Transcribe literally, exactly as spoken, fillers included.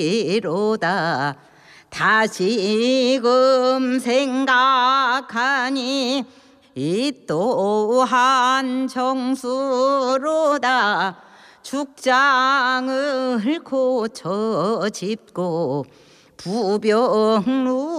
이로다 다시금 생각하니 이 또한 정수로다 죽장을 고쳐 짚고 부병루